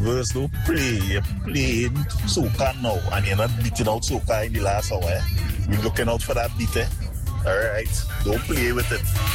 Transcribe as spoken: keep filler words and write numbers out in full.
verse, don't play. You're playing soca now, and you're not beating out soca in the last hour. Eh? You're looking out for that beat, eh? All right, don't play with it.